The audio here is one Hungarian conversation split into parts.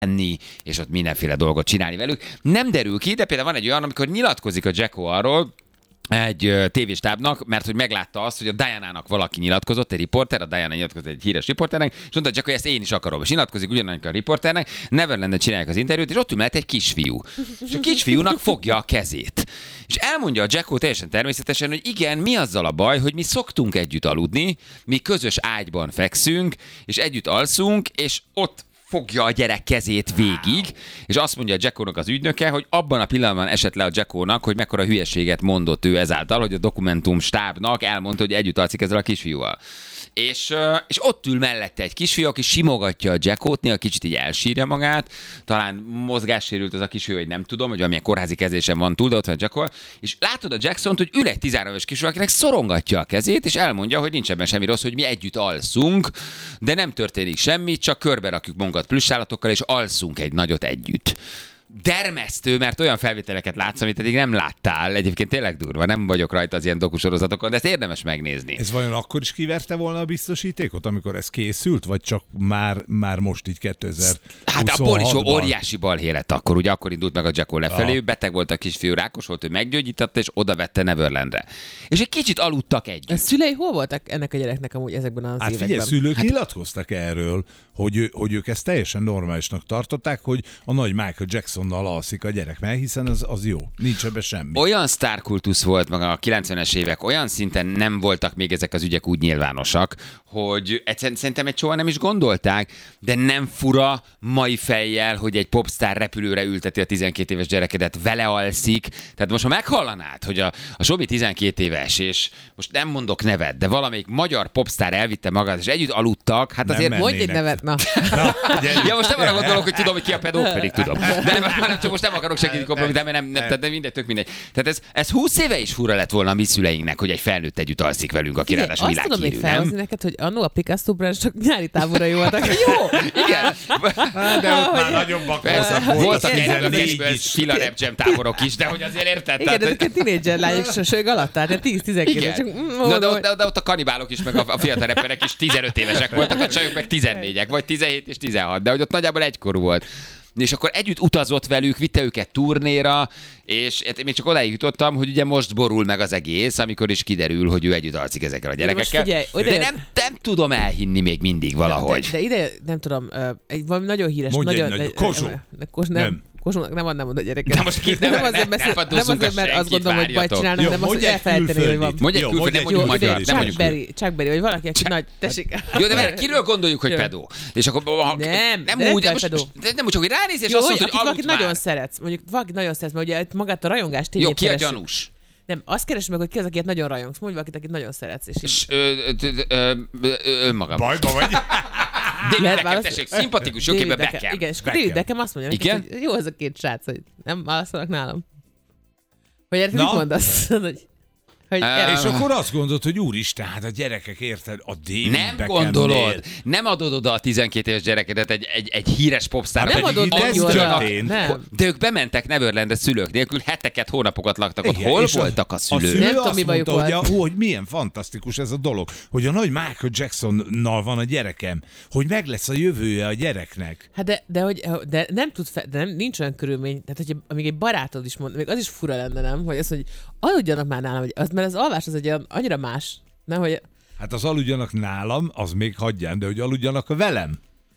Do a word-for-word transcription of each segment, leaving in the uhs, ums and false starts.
enni, és ott mindenféle dolgot csinálni velük. Nem derül ki, de például van egy olyan, amikor nyilatkozik a Jacko arról, egy tévéstábnak, mert hogy meglátta azt, hogy a Diana-nak valaki nyilatkozott, egy riporter, a Diana nyilatkozott egy híres riporternek, és mondta, csak hogy ezt én is akarom. És nyilatkozik ugyanannak a riporternek, Neverlanden csinálják az interjút, és ott ül mellett egy kisfiú. És a kisfiúnak fogja a kezét. És elmondja a Jacko teljesen természetesen, hogy igen, mi azzal a baj, hogy mi szoktunk együtt aludni, mi közös ágyban fekszünk, és együtt alszunk, és ott fogja a gyerek kezét végig, és azt mondja a Jackónak az ügynöke, hogy abban a pillanatban esett le a Jackónak, hogy mekkora hülyeséget mondott ő ezáltal, hogy a Dokumentum stábnak elmondta, hogy együtt alszik ezzel a kisfiúval. És, és ott ül mellette egy kisfiú, aki simogatja a Jackót, néha kicsit így elsírja magát, talán mozgássérült az a kisfiú, hogy nem tudom, hogy valamilyen kórházi kezésen van túl, de ott van a Jacko, és látod a Jacksont, hogy ül egy tizenhárom éves kisfiú, akinek szorongatja a kezét, és elmondja, hogy nincs ebben semmi rossz, hogy mi együtt alszunk, de nem történik semmi, csak körbe rakjuk magunkat plüssállatokkal, és alszunk egy nagyot együtt. Dermesztő, mert olyan felvételeket látsz, amit eddig nem láttál. Egyébként tényleg durva, nem vagyok rajta az ilyen dokusorozatokon, de ezt érdemes megnézni. Ez vajon akkor is kiverte volna a biztosítékot, amikor ez készült, vagy csak már, már most így kétezer-huszonhatban? Hát a Borisó óriási balhé lett akkor, ugye akkor indult meg a Jacko lefelé, ja. Beteg volt a kisfiú, rákos volt, ő meggyógyította, és oda vette Neverlandre. És egy kicsit aludtak együtt. A szülei hol voltak ennek a gyereknek amúgy ezekben az hát években? Figyelj, szülők hát nyilatkoztak erről, hogy, hogy ők ezt teljesen normálisnak tartották, hogy a nagy Michael Jacksonnal alszik a gyerek, mert hiszen az, az jó, nincs ebben semmi. Olyan sztárkultusz volt maga a kilencvenes évek, olyan szinten nem voltak még ezek az ügyek úgy nyilvánosak, hogy egyszerűen szerintem egy soha nem is gondolták, de nem fura mai fejjel, hogy egy popstar repülőre ülteti a tizenkét éves gyerekedet, vele alszik. Tehát most ha meghallanád, hogy a, a Sobi tizenkét éves, és most nem mondok nevet, de valamelyik magyar popstar elvitte magát, és együtt aludtak, hát Nem azért... mennének. Mondj egy nevet, na. Na, Ja, most nem arra gondolok, hogy tudom, hogy ki a pedó, pedig tudom. De nem, csak most nem akarok segíteni kompromitálni, mert nem, nem, nem, nem mindegy, tök mindegy. Tehát ez, ez húsz éve is fura lett volna a mi szüleinknek, hogy egy felnőtt együtt alszik velünk, aki ráadásul Azt tudom még világhírű, felhozni nem? neked, hogy annó a Picasso branch csak nyári táborai voltak. Jó! Igen. de ott már nagyobb Persze, voltak tizennégy egy is. fila rap jam táborok is, de hogy azért érted? Igen, de Tehát, ezek a tínédzser lányok sosem alatt, tehát tíz-tizenkét. igen. Csak, Na, de, de, de ott a kanibálok is, meg a, a fiatal rapperek is tizenöt évesek voltak, a csajok meg tizennégyek, vagy tizenhét és tizenhat, de hogy ott nagyjából egykorú volt. És akkor együtt utazott velük, vitte őket turnéra, és én csak odáig jutottam, hogy ugye most borul meg az egész, amikor is kiderül, hogy ő együtt alszik ezekkel a gyerekekkel. Figyelj, de nem, nem tudom elhinni még mindig valahogy. De, de ide, nem tudom, egy valami nagyon híres... Mondj nagyon, egy nagy- de- Kozsó. de- Kos, nem. Nem. Kosónak nem adnám oda a gyereket. De most ki- nem- nem azért, ne- mert, ne nem faddózzunk azért, mert a azt senkit, gondolom, hogy bajt várjatok. csinálnak, Jó, hanem azt, hogy mondj egy elfelejteni, hogy van. külföldit. Mondj egy Jó, külföldit, mondj nem egy mondjuk Jó, magyar, ide, nem Chuck mondjuk Berry, Chuck Berry, vagy valaki, aki nagy... Tessék. Jó, de mert kiről gondoljuk, hogy Jó. pedó? És akkor ha, Nem, nem de úgy, nem most, pedó. de nem úgy, csak hogy ránéz, és Jó, azt hogy mondod, akit hogy valakit aludt nagyon már. szeretsz, mondjuk valaki nagyon szeretsz, mert ugye magát a rajongás Jó, tényét ki a keresünk. gyanús? Nem, azt keresd meg, hogy ki az, akiket nagyon rajongsz. Mondj valakit, akit nagyon szeretsz. És így... És ö, ö, ö, ö, önmagam. Bajba vagy? David Lehet Beckham, válasz- tessék, szimpatikus, jó David képben Beckham. Beckham. Igen, és akkor Beckham. David Beckham azt mondja Igen? neked, hogy jó az a két srác, hogy nem válaszolnak nálam. Hogy érted, Na? mit mondasz? hogy, hogy Ö, És akkor azt gondolod, hogy úristen, hát a gyerekek, érted, a David Nem Beckhamnél- gondolod, nem adod oda a tizenkét éves gyerekedet egy, egy, egy híres popsztárnak. nem pedig adod itt neki ez oda. történt. Nem. De ők bementek Neverlandre szülők nélkül, heteket, hónapokat laktak ott. Igen, Hol és voltak a A szülők? szülő Nem tudom, azt mi bajuk mondta, hogy, volt. a, hogy milyen fantasztikus ez a dolog, hogy a nagy Michael Jacksonnal van a gyerekem, hogy meg lesz a jövője a gyereknek. Hát de, de, hogy, de nem tud, fe, de nem, nincs olyan körülmény, tehát hogyha amíg egy barátod is mond, még az is fura lenne, nem? Hogy az, hogy aludjanak már nálam, hogy az, mert az alvás az egy olyan, annyira más, nem? Hogy Hát az aludjanak nálam, az még hagyján, de hogy aludjanak velem.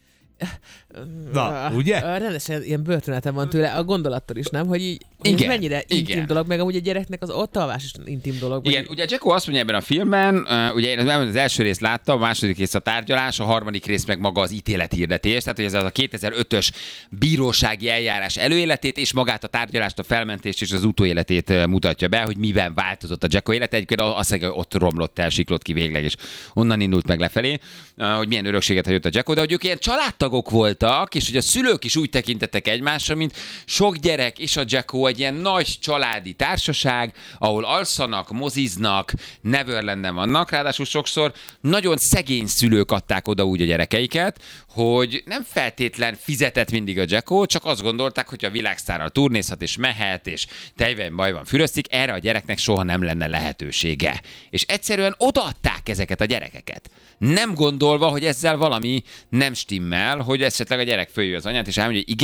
Na, ugye? A, rendesen ilyen börtönetem van tőle, a gondolattól is, nem? Hogy így, hogy ez Igen, mennyire intim igen. dolog, meg amúgy a gyereknek az ott alvás is intim dolog. Igen, vagy- ugye Jacko azt mondja ebben a filmben, uh, ugye én az első részt láttam, a második rész a tárgyalás, a harmadik rész meg maga az ítélethirdetés, tehát hogy ez az a kétezer-ötös bírósági eljárás előéletét, és magát a tárgyalást, a felmentést és az utóéletét uh, mutatja be, hogy miben változott a Jacko élete. Egyébként azt mondja, hogy ott romlott el, siklott ki végleg, és onnan indult meg lefelé, uh, hogy milyen örökséget hagyott a Jacko, de hogy ők ilyen családtagok voltak, és hogy a szülők is úgy tekintettek egymásra, mint sok gyerek és a Jacko egy egy ilyen nagy családi társaság, ahol alszanak, moziznak, Neverlanden vannak, ráadásul sokszor nagyon szegény szülők adták oda úgy a gyerekeiket, hogy nem feltétlen fizetett mindig a Jacko, csak azt gondolták, hogy a világsztárral turnézhat és mehet, és tejben bajban füröztik, erre a gyereknek soha nem lenne lehetősége. És egyszerűen odaadták ezeket a gyerekeket. Nem gondolva, hogy ezzel valami nem stimmel, hogy esetleg a gyerek följön az anyát, és elmondja, hogy igen,